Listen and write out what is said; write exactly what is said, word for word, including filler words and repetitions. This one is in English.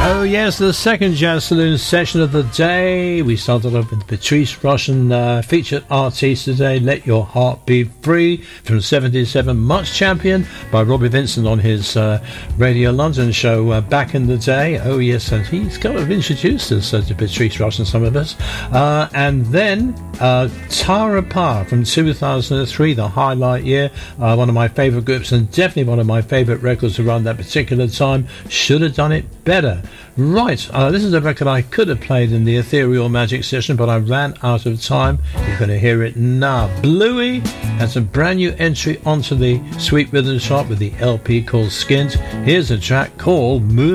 Oh yes, the second Jazz Saloon session of the day. We started off with Patrice Rushen, uh, featured artist today, Let Your Heart Be Free, from seventy-seven, Much Champion by Robbie Vincent on his uh, Radio London show uh, back in the day. Oh yes, and he's kind of introduced us uh, to Patrice Rushen, some of us. Uh, and then uh, Tara Parr from two thousand three, the highlight year, uh, one of my favourite groups and definitely one of my favourite records around that particular time. Should have done it better. Right, uh, this is a record I could have played in the Ethereal Magic session, but I ran out of time. You're going to hear it now. Bluey has a brand new entry onto the Sweet Rhythm chart with the L P called Skint. Here's a track called Move